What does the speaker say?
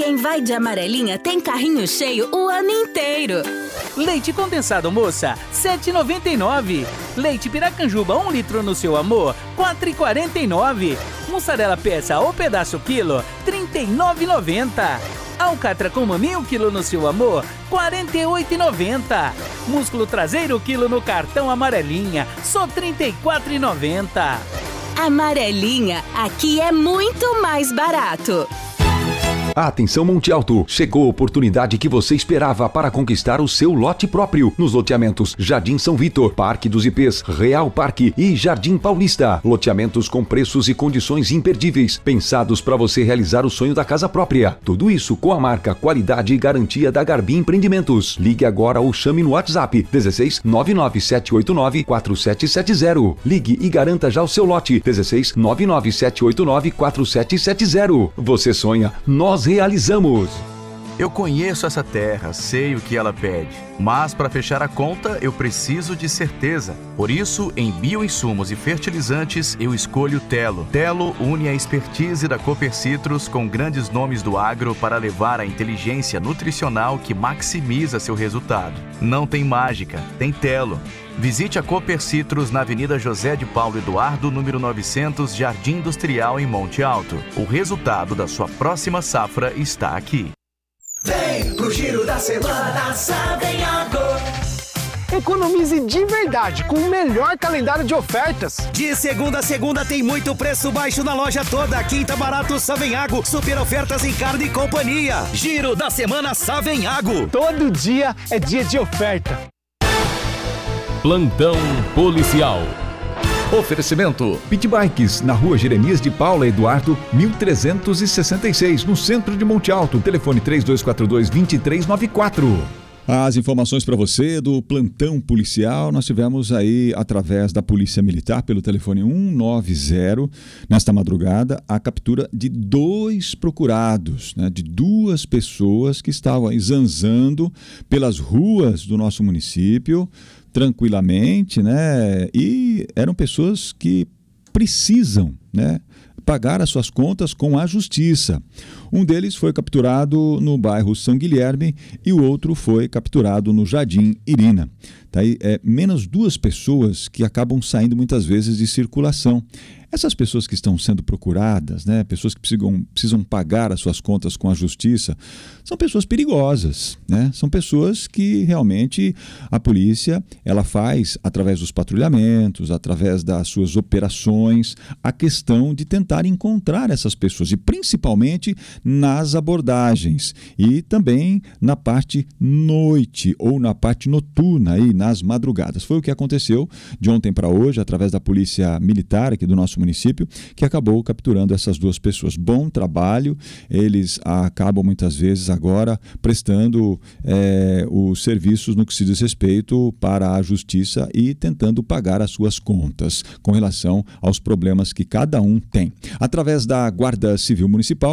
Quem vai de amarelinha tem carrinho cheio o ano inteiro. Leite condensado moça, R$ 7,99. Leite Piracanjuba 1 litro no seu amor, R$ 4,49. Mussarela peça ou pedaço quilo, R$ 39,90. Alcatra com maminho quilo no seu amor, R$ 48,90. Músculo traseiro quilo no cartão amarelinha, só R$ 34,90. Amarelinha, aqui é muito mais barato. Atenção Monte Alto, chegou a oportunidade que você esperava para conquistar o seu lote próprio nos loteamentos Jardim São Vitor, Parque dos Ipês, Real Parque e Jardim Paulista. Loteamentos com preços e condições imperdíveis, pensados para você realizar o sonho da casa própria. Tudo isso com a marca, qualidade e garantia da Garbi Empreendimentos. Ligue agora ou chame no WhatsApp 16 99789 4770. Ligue e garanta já o seu lote 16 99789 4770. Você sonha, nós realizamos. Eu conheço essa terra, sei o que ela pede, mas para fechar a conta eu preciso de certeza. Por isso, em bioinsumos e fertilizantes, eu escolho Telo. Telo une a expertise da Cooper Citrus com grandes nomes do agro para levar a inteligência nutricional que maximiza seu resultado. Não tem mágica, tem Telo. Visite a Cooper Citrus na Avenida José de Paulo Eduardo, número 900, Jardim Industrial, em Monte Alto. O resultado da sua próxima safra está aqui. Vem pro Giro da Semana Savenhago. Economize de verdade com o melhor calendário de ofertas. De segunda a segunda tem muito preço baixo na loja toda. Quinta barato Savenhago. Super ofertas em carne e companhia. Giro da Semana Savenhago. Todo dia é dia de oferta. Plantão Policial. Oferecimento Pit Bikes, na rua Jeremias de Paula Eduardo, 1366, no centro de Monte Alto. Telefone 3242-2394. As informações para você do plantão policial, nós tivemos aí, através da Polícia Militar, pelo telefone 190, nesta madrugada, a captura de 2 procurados, né, de 2 pessoas que estavam aí zanzando pelas ruas do nosso município, tranquilamente, né? E eram pessoas que precisam, né, pagar as suas contas com a justiça. Um deles foi capturado no bairro São Guilherme e o outro foi capturado no Jardim Irina. Tá aí, menos 2 pessoas que acabam saindo muitas vezes de circulação. Essas pessoas que estão sendo procuradas, né, pessoas que precisam pagar as suas contas com a justiça, são pessoas perigosas, né? São pessoas que realmente a polícia ela faz, através dos patrulhamentos, através das suas operações, a questão de tentar encontrar essas pessoas, e principalmente nas abordagens e também na parte noite ou na parte noturna, aí, nas madrugadas. Foi o que aconteceu de ontem para hoje, através da Polícia Militar aqui do nosso município, que acabou capturando essas 2 pessoas. Bom trabalho, eles acabam muitas vezes agora prestando os serviços no que se diz respeito para a justiça e tentando pagar as suas contas com relação aos problemas que cada um tem. Através da Guarda Civil Municipal,